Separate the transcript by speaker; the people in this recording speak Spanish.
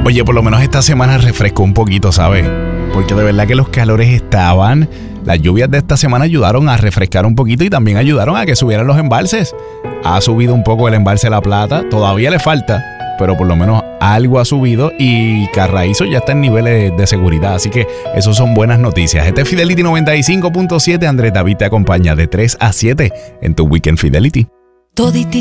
Speaker 1: Oye, por lo menos esta semana refrescó un poquito, ¿sabes? Porque de verdad que los calores estaban. Las lluvias de esta semana ayudaron a refrescar un poquito y también ayudaron a que subieran los embalses. Ha subido un poco el embalse La Plata, todavía le falta, pero por lo menos algo ha subido y Carraízo ya está en niveles de seguridad, así que eso son buenas noticias. Este es Fidelity 95.7, Andrés David te acompaña de 3 a 7 en tu Weekend Fidelity.